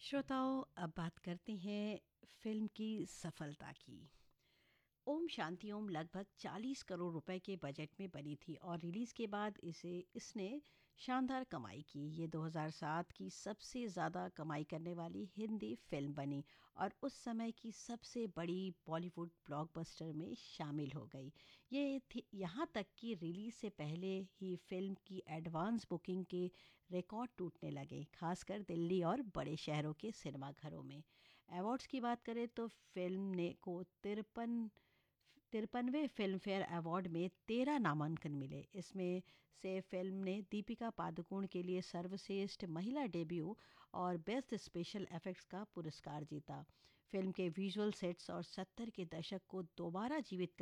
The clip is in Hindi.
श्रोताओं, अब बात करते हैं फिल्म की सफलता की। ओम शांति ओम लगभग 40 करोड़ रुपए के बजट में बनी थी और रिलीज़ के बाद इसने शानदार कमाई की। ये 2007 की सबसे ज़्यादा कमाई करने वाली हिंदी फिल्म बनी और उस समय की सबसे बड़ी बॉलीवुड ब्लॉकबस्टर में शामिल हो गई। ये थी यहाँ तक कि रिलीज़ से पहले ही फिल्म की एडवांस बुकिंग के रिकॉर्ड टूटने लगे, खासकर दिल्ली और बड़े शहरों के सिनेमाघरों में। अवार्ड्स की बात करें तो फिल्म ने को 53वें फिल्म फेयर अवार्ड में 13 नामांकन मिले। इसमें से फिल्म ने दीपिका पादुकोण के लिए सर्वश्रेष्ठ महिला डेब्यू और बेस्ट स्पेशल इफेक्ट्स का पुरस्कार जीता। फिल्म के विजुअल सेट्स और 70 के दशक को दोबारा जीवित